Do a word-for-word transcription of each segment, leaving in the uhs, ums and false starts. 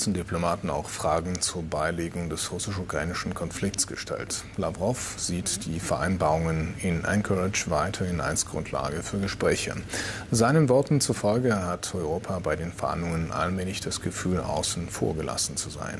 Spitzendiplomaten auch Fragen zur Beilegung des russisch-ukrainischen Konflikts gestellt. Lavrov sieht die Vereinbarungen in Anchorage weiterhin als Grundlage für Gespräche. Seinen Worten zufolge hat Europa bei den Verhandlungen allmählich das Gefühl, außen vor gelassen zu sein.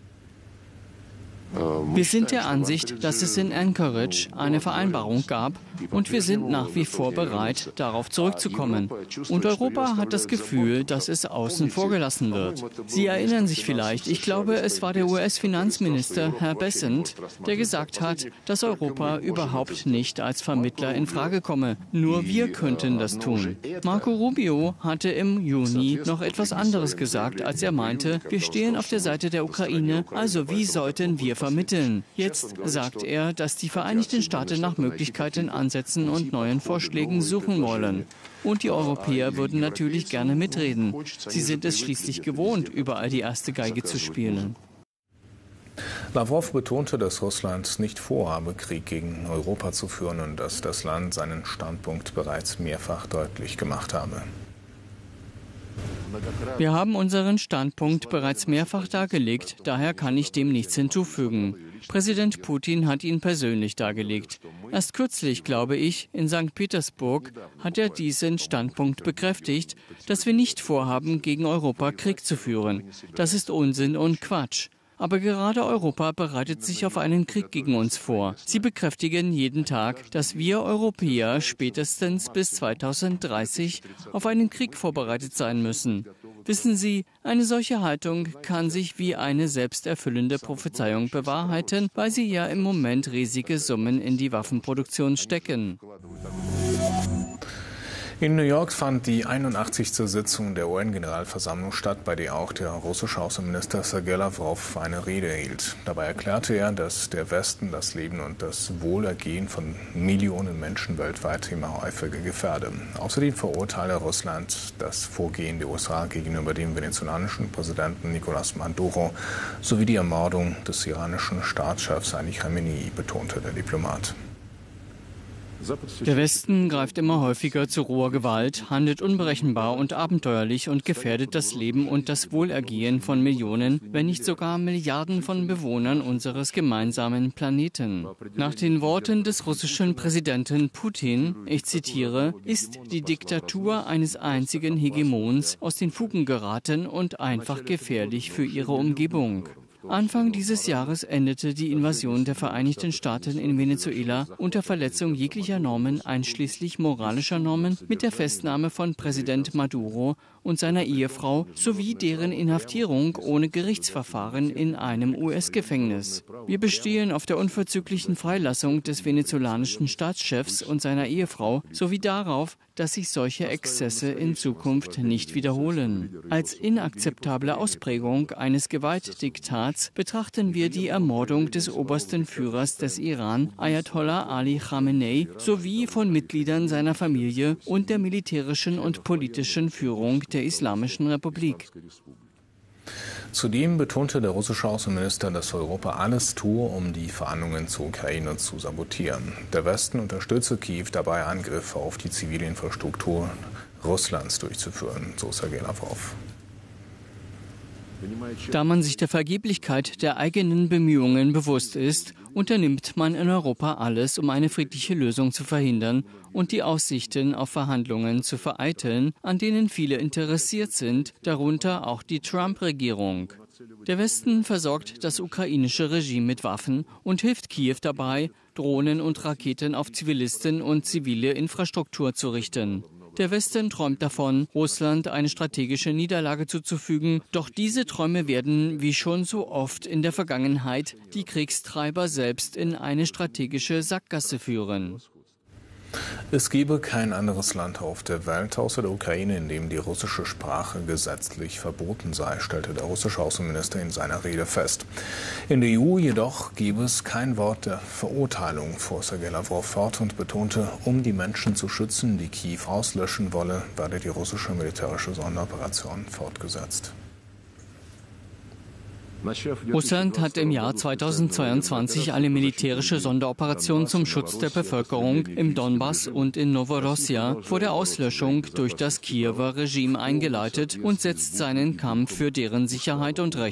Wir sind der Ansicht, dass es in Anchorage eine Vereinbarung gab und wir sind nach wie vor bereit, darauf zurückzukommen. Und Europa hat das Gefühl, dass es außen vor gelassen wird. Sie erinnern sich vielleicht, ich glaube, es war der U S-Finanzminister, Herr Bessent, der gesagt hat, dass Europa überhaupt nicht als Vermittler in Frage komme. Nur wir könnten das tun. Marco Rubio hatte im Juni noch etwas anderes gesagt, als er meinte, wir stehen auf der Seite der Ukraine, also wie sollten wir vermitteln? Jetzt sagt er, dass die Vereinigten Staaten nach Möglichkeiten, Ansätzen und neuen Vorschlägen suchen wollen. Und die Europäer würden natürlich gerne mitreden. Sie sind es schließlich gewohnt, überall die erste Geige zu spielen. Lavrov betonte, dass Russland nicht vorhabe, Krieg gegen Europa zu führen und dass das Land seinen Standpunkt bereits mehrfach deutlich gemacht habe. Wir haben unseren Standpunkt bereits mehrfach dargelegt, daher kann ich dem nichts hinzufügen. Präsident Putin hat ihn persönlich dargelegt. Erst kürzlich, glaube ich, in Sankt Petersburg hat er diesen Standpunkt bekräftigt, dass wir nicht vorhaben, gegen Europa Krieg zu führen. Das ist Unsinn und Quatsch. Aber gerade Europa bereitet sich auf einen Krieg gegen uns vor. Sie bekräftigen jeden Tag, dass wir Europäer spätestens bis zweitausenddreißig auf einen Krieg vorbereitet sein müssen. Wissen Sie, eine solche Haltung kann sich wie eine selbsterfüllende Prophezeiung bewahrheiten, weil sie ja im Moment riesige Summen in die Waffenproduktion stecken. In New York fand die einundachtzigste Sitzung der U N-Generalversammlung statt, bei der auch der russische Außenminister Sergei Lavrov eine Rede hielt. Dabei erklärte er, dass der Westen das Leben und das Wohlergehen von Millionen Menschen weltweit immer häufiger gefährde. Außerdem verurteile Russland das Vorgehen der U S A gegenüber dem venezolanischen Präsidenten Nicolás Maduro sowie die Ermordung des iranischen Staatschefs Ali Khamenei, betonte der Diplomat. Der Westen greift immer häufiger zu roher Gewalt, handelt unberechenbar und abenteuerlich und gefährdet das Leben und das Wohlergehen von Millionen, wenn nicht sogar Milliarden von Bewohnern unseres gemeinsamen Planeten. Nach den Worten des russischen Präsidenten Putin, ich zitiere, ist die Diktatur eines einzigen Hegemons aus den Fugen geraten und einfach gefährlich für ihre Umgebung. Anfang dieses Jahres endete die Invasion der Vereinigten Staaten in Venezuela unter Verletzung jeglicher Normen, einschließlich moralischer Normen, mit der Festnahme von Präsident Maduro und seiner Ehefrau sowie deren Inhaftierung ohne Gerichtsverfahren in einem U S-Gefängnis. Wir bestehen auf der unverzüglichen Freilassung des venezolanischen Staatschefs und seiner Ehefrau sowie darauf, dass sich solche Exzesse in Zukunft nicht wiederholen. Als inakzeptable Ausprägung eines Gewaltdiktats betrachten wir die Ermordung des obersten Führers des Iran, Ayatollah Ali Khamenei, sowie von Mitgliedern seiner Familie und der militärischen und politischen Führung der Islamischen Republik. Zudem betonte der russische Außenminister, dass Europa alles tue, um die Verhandlungen zur Ukraine zu sabotieren. Der Westen unterstütze Kiew dabei, Angriffe auf die zivile Infrastruktur Russlands durchzuführen, so Sergei Lavrov. Da man sich der Vergeblichkeit der eigenen Bemühungen bewusst ist, unternimmt man in Europa alles, um eine friedliche Lösung zu verhindern und die Aussichten auf Verhandlungen zu vereiteln, an denen viele interessiert sind, darunter auch die Trump-Regierung. Der Westen versorgt das ukrainische Regime mit Waffen und hilft Kiew dabei, Drohnen und Raketen auf Zivilisten und zivile Infrastruktur zu richten. Der Westen träumt davon, Russland eine strategische Niederlage zuzufügen, doch diese Träume werden, wie schon so oft in der Vergangenheit, die Kriegstreiber selbst in eine strategische Sackgasse führen. Es gebe kein anderes Land auf der Welt außer der Ukraine, in dem die russische Sprache gesetzlich verboten sei, stellte der russische Außenminister in seiner Rede fest. In der E U jedoch gebe es kein Wort der Verurteilung, fuhr Sergei Lavrov fort und betonte, um die Menschen zu schützen, die Kiew auslöschen wolle, werde die russische militärische Sonderoperation fortgesetzt. Russland hat im Jahr zweitausendzweiundzwanzig eine militärische Sonderoperation zum Schutz der Bevölkerung im Donbass und in Novorossia vor der Auslöschung durch das Kiewer Regime eingeleitet und setzt seinen Kampf für deren Sicherheit und Rechte